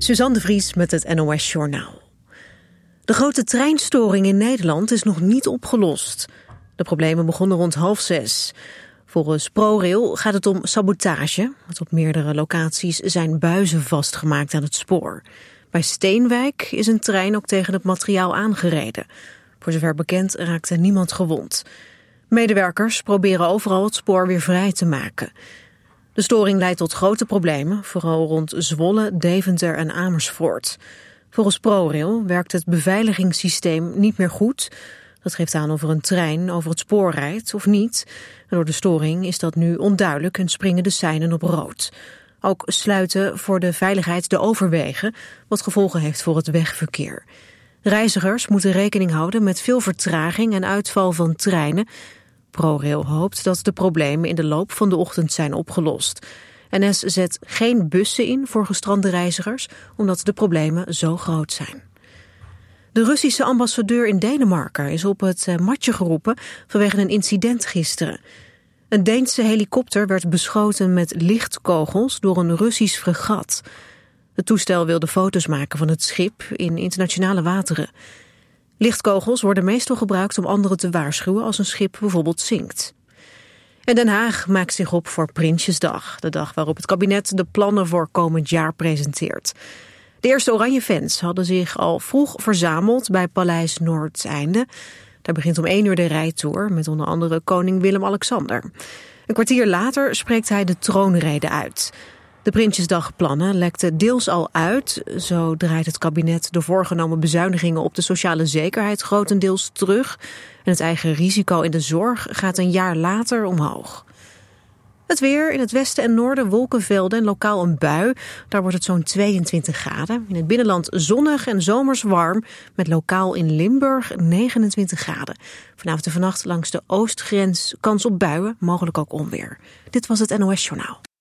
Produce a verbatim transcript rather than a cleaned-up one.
Suzanne de Vries met het N O S-journaal. De grote treinstoring in Nederland is nog niet opgelost. De problemen begonnen rond half zes. Volgens ProRail gaat het om sabotage. Want op meerdere locaties zijn buizen vastgemaakt aan het spoor. Bij Steenwijk is een trein ook tegen het materiaal aangereden. Voor zover bekend raakte niemand gewond. Medewerkers proberen overal het spoor weer vrij te maken. De storing leidt tot grote problemen, vooral rond Zwolle, Deventer en Amersfoort. Volgens ProRail werkt het beveiligingssysteem niet meer goed. Dat geeft aan of er een trein over het spoor rijdt of niet. En door de storing is dat nu onduidelijk en springen de seinen op rood. Ook sluiten voor de veiligheid de overwegen, wat gevolgen heeft voor het wegverkeer. Reizigers moeten rekening houden met veel vertraging en uitval van treinen. ProRail hoopt dat de problemen in de loop van de ochtend zijn opgelost. N S zet geen bussen in voor gestrande reizigers, omdat de problemen zo groot zijn. De Russische ambassadeur in Denemarken is op het matje geroepen vanwege een incident gisteren. Een Deense helikopter werd beschoten met lichtkogels door een Russisch fregat. Het toestel wilde foto's maken van het schip in internationale wateren. Lichtkogels worden meestal gebruikt om anderen te waarschuwen als een schip bijvoorbeeld zinkt. En Den Haag maakt zich op voor Prinsjesdag, de dag waarop het kabinet de plannen voor komend jaar presenteert. De eerste Oranje-fans hadden zich al vroeg verzameld bij Paleis Noordeinde. Daar begint om één uur de rijtour met onder andere koning Willem-Alexander. Een kwartier later spreekt hij de troonrede uit. De Prinsjesdagplannen lekten deels al uit. Zo draait het kabinet de voorgenomen bezuinigingen op de sociale zekerheid grotendeels terug. En het eigen risico in de zorg gaat een jaar later omhoog. Het weer, in het westen en noorden wolkenvelden en lokaal een bui. Daar wordt het zo'n tweeëntwintig graden. In het binnenland zonnig en zomers warm. Met lokaal in Limburg negenentwintig graden. Vanavond en vannacht langs de oostgrens kans op buien, mogelijk ook onweer. Dit was het N O S-journaal.